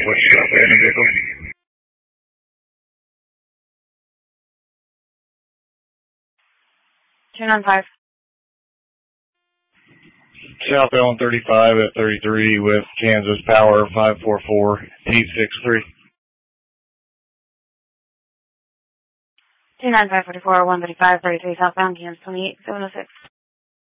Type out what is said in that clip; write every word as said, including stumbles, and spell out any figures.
what's your abandoned vehicle? two nine five. Southbound thirty-five at thirty-three with Kansas Power five four four eight six three. two nine five forty-four one thirty-five thirty-three southbound Kansas twenty-eight seven oh six.